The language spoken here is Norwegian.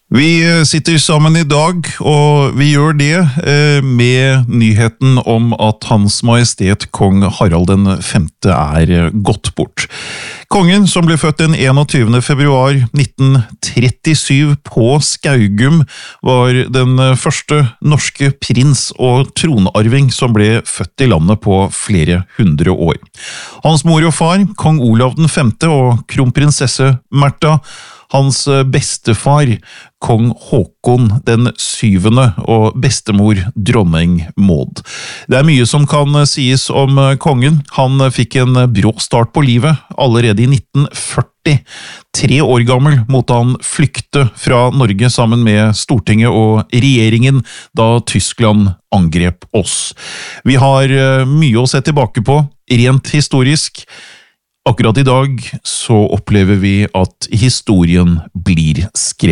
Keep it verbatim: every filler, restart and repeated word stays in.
Vi sitter sammen i dag, og vi gjør det med nyheten om at Hans Majestet Kong Harald den femte er gått bort. Kongen, som ble født den enogtyvende februar nitten trettisju på Skaugum, var den første norske prins og tronarving som ble født i landet på flere hundre år. Hans mor og far, kong Olav den femte og kronprinsesse Märtha, hans bestefar, kong Håkon den syvende og bestemor dronning Maud. Det er mye som kan sies om kongen. Han fikk en brå start på livet allerede i nitten førti. Tre år gammel måtte han flykte fra Norge sammen med Stortinget og regjeringen da Tyskland angrep oss. Vi har mye å se tilbake på, rent historisk. Akkurat i dag så opplever vi at historien blir skrevet.